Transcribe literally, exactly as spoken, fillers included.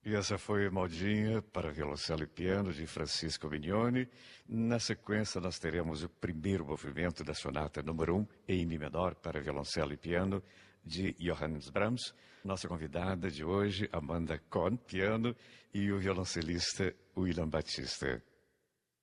E essa foi Modinha para violoncelo e piano de Francisco Mignoni. Na sequência, nós teremos o primeiro movimento da sonata número um, em Mi menor, para violoncelo e piano, de Johannes Brahms. Nossa convidada de hoje, Amanda Cohn, piano, e o violoncelista William Batista.